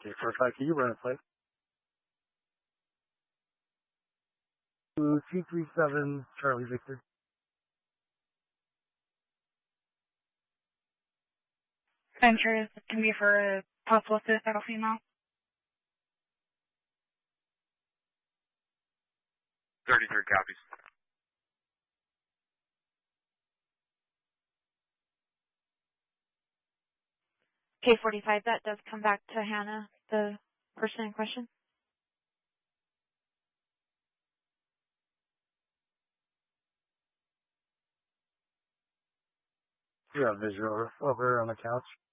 K45, can you run a play? 237 Charlie Victor. I'm sure this can be for a possible suicidal female. 33 copies. K45, that does come back to Hannah, the person in question. You have visual over on the couch.